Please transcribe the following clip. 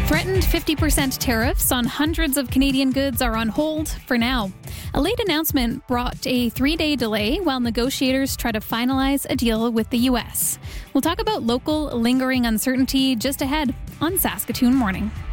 Threatened 50% tariffs on hundreds of Canadian goods are on hold for now. A late announcement brought a 3-day delay while negotiators try to finalize a deal with the U.S. We'll talk about local lingering uncertainty just ahead on Saskatoon Morning.